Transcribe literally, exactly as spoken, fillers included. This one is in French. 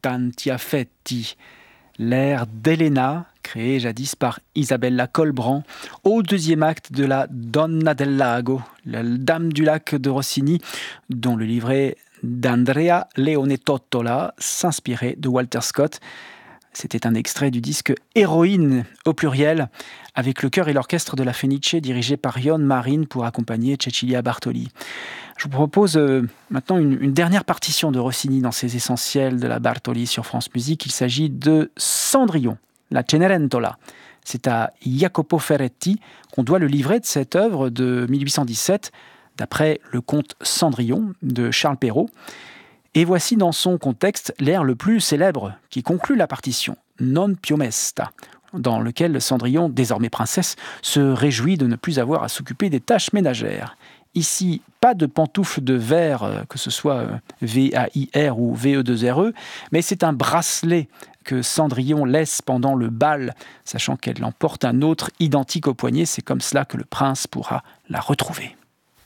tanti affetti, l'air d'Elena, créé jadis par Isabella Colbran, au deuxième acte de la Donna del Lago, la Dame du lac de Rossini, dont le livret d'Andrea Leone Tottola s'inspirait de Walter Scott. C'était un extrait du disque Héroïne au pluriel, avec le chœur et l'orchestre de la Fenice dirigé par Ion Marin pour accompagner Cecilia Bartoli. Je vous propose euh, maintenant une, une dernière partition de Rossini dans ses essentiels de la Bartoli sur France Musique. Il s'agit de Cendrillon, la Cenerentola. C'est à Jacopo Ferretti qu'on doit le livret de cette œuvre de mille huit cent dix-sept, d'après le conte Cendrillon de Charles Perrault. Et voici dans son contexte l'air le plus célèbre qui conclut la partition, Non più mesta, dans lequel Cendrillon, désormais princesse, se réjouit de ne plus avoir à s'occuper des tâches ménagères. Ici, pas de pantoufles de verre, que ce soit V A I R ou V E deux R E, mais c'est un bracelet que Cendrillon laisse pendant le bal, sachant qu'elle en porte un autre identique au poignet. C'est comme cela que le prince pourra la retrouver.